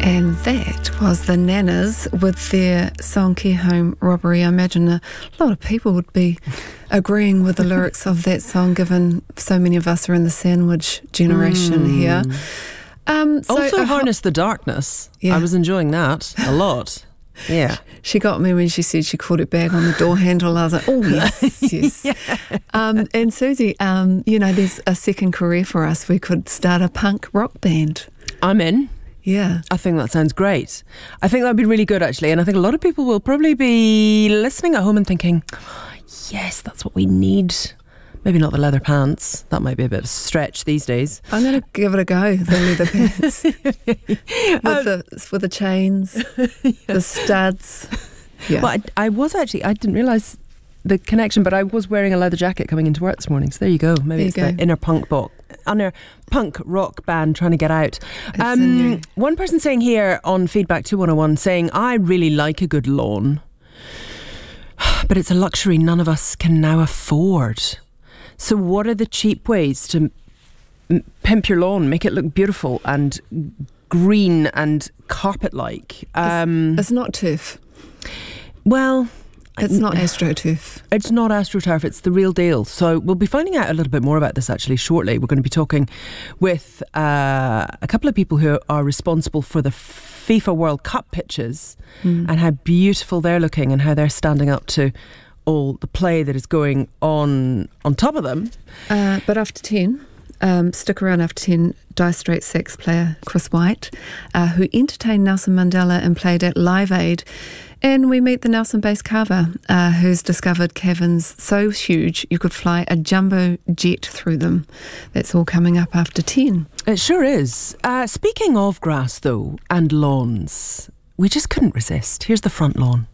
And that was the Nanas with their song Care Home Robbery. I imagine a lot of people would be agreeing with the lyrics of that song, given so many of us are in the sandwich generation here. Also Harness the Darkness. Yeah. I was enjoying that a lot. Yeah. She got me when she said she caught it back on the door handle. I was like, oh, yes, yes. Yeah. And Susie, there's a second career for us. We could start a punk rock band. I'm in. Yeah. I think that sounds great. I think that would be really good, actually. And I think a lot of people will probably be listening at home and thinking, yes, that's what we need. Maybe not the leather pants. That might be a bit of a stretch these days. I'm going to give it a go, the leather pants. with the chains, the studs. Yeah. Well, I didn't realise the connection, but I was wearing a leather jacket coming into work this morning. So there you go. Maybe it's the inner punk rock band trying to get out. One person saying here on Feedback 2101, saying, I really like a good lawn, but it's a luxury none of us can now afford. So what are the cheap ways to pimp your lawn, make it look beautiful and green and carpet-like? It's not turf. Well, it's not AstroTurf. It's not AstroTurf, it's the real deal. So we'll be finding out a little bit more about this actually shortly. We're going to be talking with a couple of people who are responsible for the FIFA World Cup pitches and how beautiful they're looking and how they're standing up to all the play that is going on top of them. But after 10, stick around after 10, Dire Straits sax player Chris White, who entertained Nelson Mandela and played at Live Aid. And we meet the Nelson bass carver, who's discovered caverns so huge you could fly a jumbo jet through them. That's all coming up after 10. It sure is. Speaking of grass, though, and lawns, we just couldn't resist. Here's the front lawn.